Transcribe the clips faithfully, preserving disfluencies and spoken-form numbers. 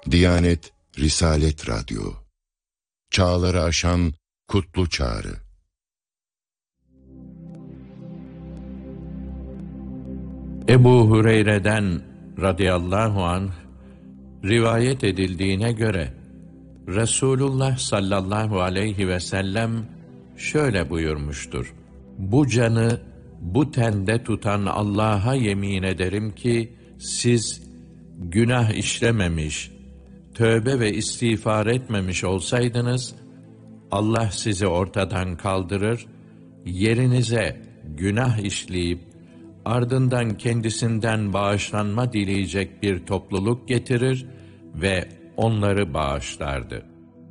Diyanet Risalet Radyo. Çağları aşan kutlu çağrı. Ebu Hureyre'den radıyallahu anh rivayet edildiğine göre Resulullah sallallahu aleyhi ve sellem şöyle buyurmuştur: Bu canı bu tende tutan Allah'a yemin ederim ki siz günah işlememiş, tövbe ve istiğfar etmemiş olsaydınız, Allah sizi ortadan kaldırır, yerinize günah işleyip, ardından kendisinden bağışlanma dileyecek bir topluluk getirir ve onları bağışlardı.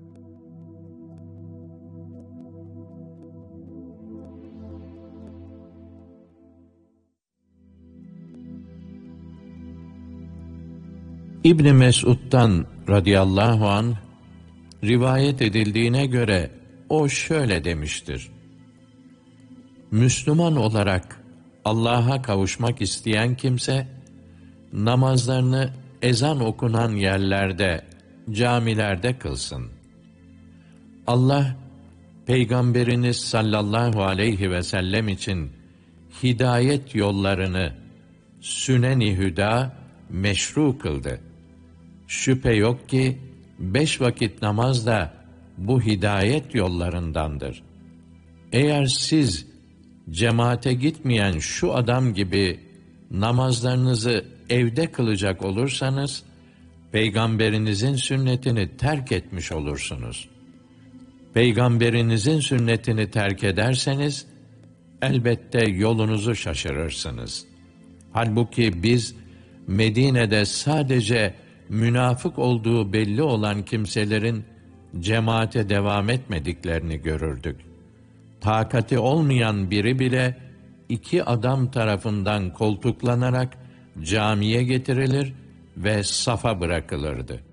İbn Mesud'dan radıyallahu anh rivayet edildiğine göre o şöyle demiştir: Müslüman olarak Allah'a kavuşmak isteyen kimse namazlarını ezan okunan yerlerde, camilerde kılsın. Allah Peygamberiniz sallallahu aleyhi ve sellem için hidayet yollarını sünen-i hüda meşru kıldı. Şüphe yok ki beş vakit namaz da bu hidayet yollarındandır. Eğer siz cemaate gitmeyen şu adam gibi namazlarınızı evde kılacak olursanız, Peygamberinizin sünnetini terk etmiş olursunuz. Peygamberinizin sünnetini terk ederseniz, elbette yolunuzu şaşırırsınız. Halbuki biz, Medine'de sadece münafık olduğu belli olan kimselerin cemaate devam etmediklerini görürdük. Takati olmayan biri bile iki adam tarafından koltuklanarak camiye getirilir ve safa bırakılırdı.